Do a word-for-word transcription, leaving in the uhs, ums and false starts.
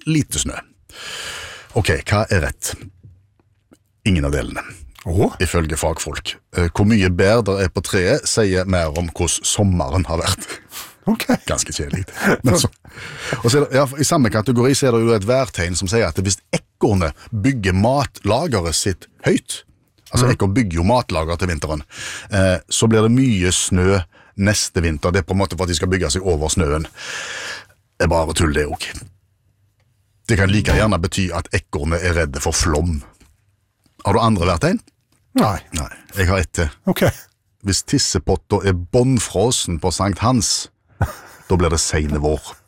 lite snø. Ok, hva er rett? Ingen av delene. Oh. Ifølge fagfolk. Hvor mye bær der er på treet sier mer om hvordan sommeren har vært. Okay. Ganske kjedelig. Men så, og så er det, ja, I samme kategori så er det jo et værtegn som sier at hvis ekorne bygger matlageret sitt høyt, altså mm. ekorn bygger jo matlager til vinteren, eh, så blir det mye snø neste vinter. Det er på en måte for at de skal bygge seg over snøen. Det er bare tull det også. Det kan like gjerne bety at ekorne er redde for flom. Har du andre værtegn? Nei. Nei, jeg har ett til. Ok. Hvis tissepotter er båndfrosen på Sankt Hans, da blir det sene vår.